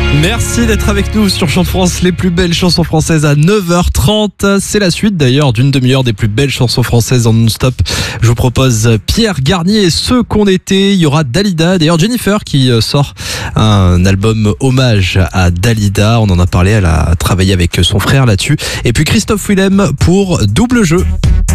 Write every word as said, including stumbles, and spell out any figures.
Merci d'être avec nous sur Chant de France, les plus belles chansons françaises à neuf heures trente. C'est la suite d'ailleurs d'une demi-heure des plus belles chansons françaises en non-stop. Je vous propose Pierre Garnier et ceux qu'on était. Il y aura Dalida, d'ailleurs Jennifer qui sort un album hommage à Dalida. On en a parlé, elle a travaillé avec son frère là-dessus. Et puis Christophe Willem pour Double Jeu.